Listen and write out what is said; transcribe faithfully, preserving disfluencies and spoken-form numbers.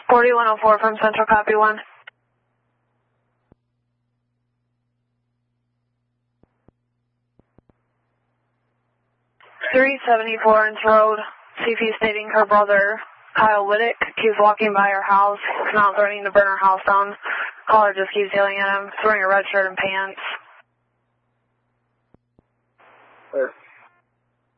forty-one oh four from Central, copy one. three seventy-four Inch Road, C P stating her brother, Kyle Whittick, keeps walking by her house, not threatening to burn her house down. Caller just keeps yelling at him, throwing a red shirt and pants. Where?